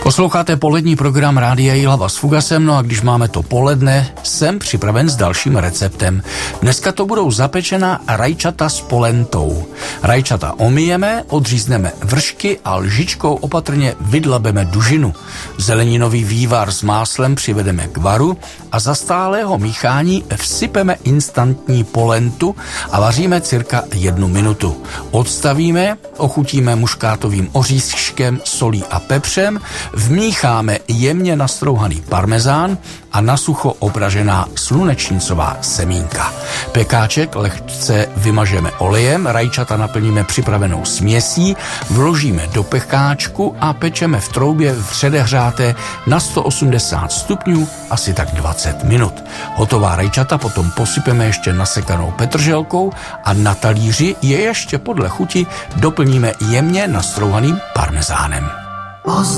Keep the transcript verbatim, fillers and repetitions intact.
Posloucháte polední program Rádia Jihlava s Fugasem, no a když máme to poledne, jsem připraven s dalším receptem. Dneska to budou zapečená rajčata s polentou. Rajčata omyjeme, odřízneme vršky a lžičkou opatrně vydlabeme dužinu. Zeleninový vývar s máslem přivedeme k varu a za stálého míchání vsypeme instantní polentu a vaříme cirka jednu minutu. Odstavíme, ochutíme muškátovým oříškem, solí a pepřem, vmícháme jemně nastrouhaný parmezán a nasucho opražená slunečnicová semínka. Pekáček lehce vymažeme olejem, rajčata naplníme připravenou směsí, vložíme do pekáčku a pečeme v troubě předehřáté na sto osmdesát stupňů asi tak dvacet minut. Hotová rajčata potom posypeme ještě nasekanou petrželkou a na talíři je ještě podle chuti doplníme jemně nastrouhaným parmezánem.